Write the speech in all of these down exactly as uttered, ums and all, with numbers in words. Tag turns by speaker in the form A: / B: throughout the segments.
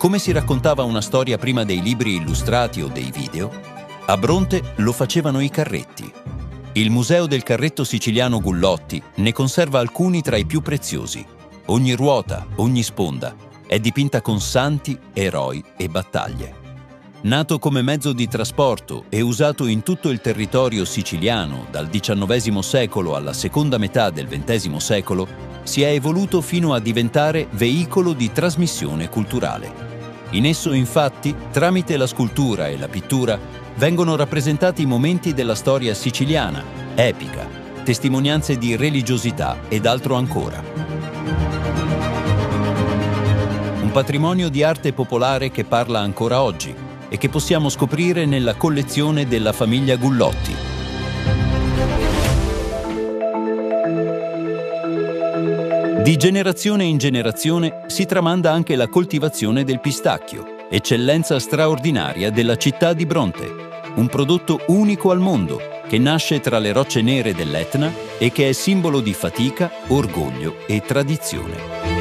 A: Come si raccontava una storia prima dei libri illustrati o dei video, a Bronte lo facevano i carretti. Il Museo del Carretto Siciliano Gullotti ne conserva alcuni tra i più preziosi. Ogni ruota, ogni sponda è dipinta con santi, eroi e battaglie. Nato come mezzo di trasporto e usato in tutto il territorio siciliano dal diciannovesimo secolo alla seconda metà del ventesimo secolo, si è evoluto fino a diventare veicolo di trasmissione culturale. In esso, infatti, tramite la scultura e la pittura, vengono rappresentati momenti della storia siciliana, epica, testimonianze di religiosità ed altro ancora. Un patrimonio di arte popolare che parla ancora oggi e che possiamo scoprire nella collezione della famiglia Gullotti. Di generazione in generazione si tramanda anche la coltivazione del pistacchio, eccellenza straordinaria della città di Bronte, un prodotto unico al mondo che nasce tra le rocce nere dell'Etna e che è simbolo di fatica, orgoglio e tradizione.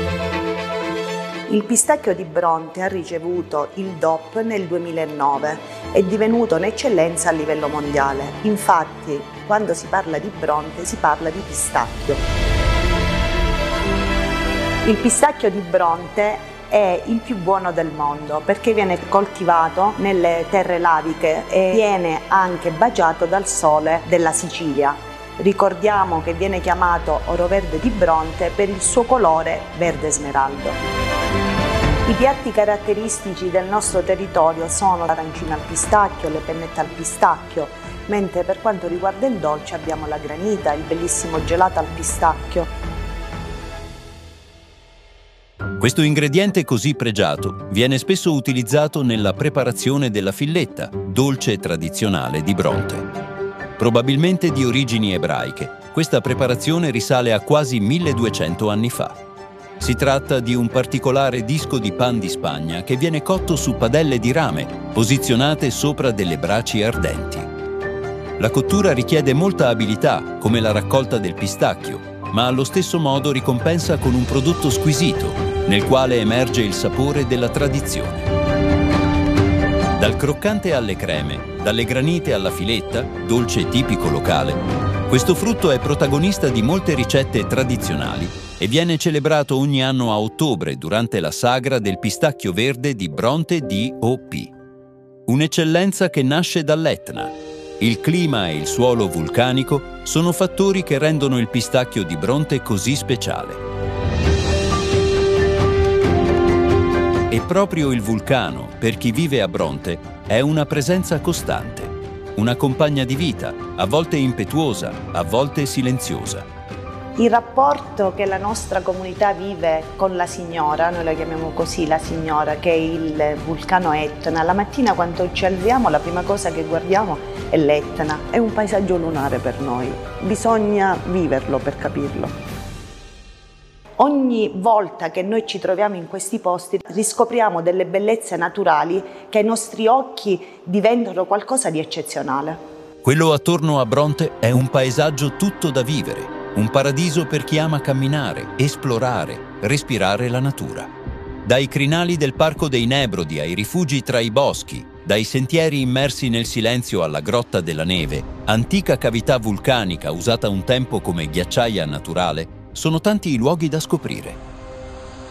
B: Il pistacchio di Bronte ha ricevuto il D O P nel duemilanove, è divenuto un'eccellenza a livello mondiale. Infatti, quando si parla di Bronte si parla di pistacchio. Il pistacchio di Bronte è il più buono del mondo perché viene coltivato nelle terre laviche e viene anche baciato dal sole della Sicilia. Ricordiamo che viene chiamato oro verde di Bronte per il suo colore verde smeraldo. I piatti caratteristici del nostro territorio sono l'arancina al pistacchio, le pennette al pistacchio, mentre per quanto riguarda il dolce abbiamo la granita, il bellissimo gelato al pistacchio.
A: Questo ingrediente così pregiato viene spesso utilizzato nella preparazione della filletta, dolce tradizionale di Bronte. Probabilmente di origini ebraiche, questa preparazione risale a quasi milleduecento anni fa. Si tratta di un particolare disco di pan di Spagna che viene cotto su padelle di rame, posizionate sopra delle braci ardenti. La cottura richiede molta abilità, come la raccolta del pistacchio, ma allo stesso modo ricompensa con un prodotto squisito, nel quale emerge il sapore della tradizione. Dal croccante alle creme, dalle granite alla filetta, dolce tipico locale, questo frutto è protagonista di molte ricette tradizionali e viene celebrato ogni anno a ottobre durante la sagra del pistacchio verde di Bronte D O P. Un'eccellenza che nasce dall'Etna. Il clima e il suolo vulcanico sono fattori che rendono il pistacchio di Bronte così speciale. E proprio il vulcano, per chi vive a Bronte, è una presenza costante, una compagna di vita, a volte impetuosa, a volte silenziosa.
B: Il rapporto che la nostra comunità vive con la Signora, noi la chiamiamo così la Signora, che è il vulcano Etna, la mattina quando ci alziamo la prima cosa che guardiamo è l'Etna, è un paesaggio lunare per noi, bisogna viverlo per capirlo. Ogni volta che noi ci troviamo in questi posti riscopriamo delle bellezze naturali che ai nostri occhi diventano qualcosa di eccezionale.
A: Quello attorno a Bronte è un paesaggio tutto da vivere, un paradiso per chi ama camminare, esplorare, respirare la natura. Dai crinali del Parco dei Nebrodi ai rifugi tra i boschi, dai sentieri immersi nel silenzio alla Grotta della Neve, antica cavità vulcanica usata un tempo come ghiacciaia naturale, sono tanti i luoghi da scoprire.